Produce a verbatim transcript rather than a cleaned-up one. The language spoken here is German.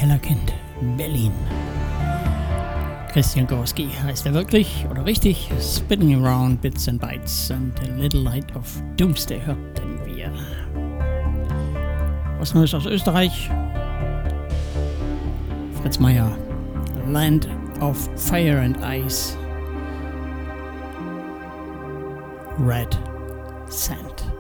Kellerkind, Berlin. Christian Gorski heißt er wirklich oder richtig. Spinning Around Bits and Bytes and a Little Light of Doomsday hörten wir. Was Neues aus Österreich? Fritz Meier, Land of Fire and Ice, Red Sand.